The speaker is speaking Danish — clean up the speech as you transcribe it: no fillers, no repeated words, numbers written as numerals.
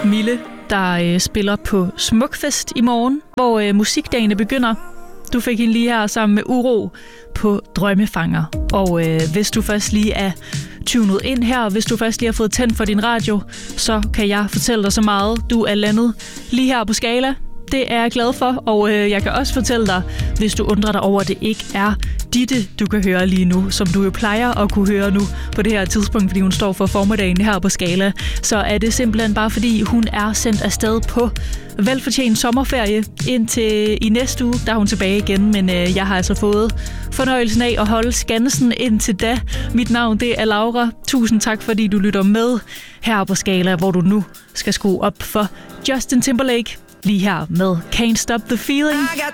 Mille, der spiller på Smukfest i morgen, hvor musikdagene begynder. Du fik hende lige her sammen med Uro på Drømmefanger. Og hvis du først lige er tunet ind her, hvis du først lige har fået tændt for din radio, så kan jeg fortælle dig så meget. Du er landet lige her på Skala. Det er jeg glad for, og jeg kan også fortælle dig, hvis du undrer dig over, at det ikke er Ditte, du kan høre lige nu, som du jo plejer at kunne høre nu på det her tidspunkt, fordi hun står for formiddagen her på Skala, så er det simpelthen bare fordi, hun er sendt afsted på velfortjent sommerferie indtil i næste uge, der er hun tilbage igen, men jeg har altså fået fornøjelsen af at holde skansen indtil da. Mit navn, det er Laura. Tusind tak, fordi du lytter med her på Skala, hvor du nu skal skrue op for Justin Timberlake. Lige her med Can't Stop the Feeling. I got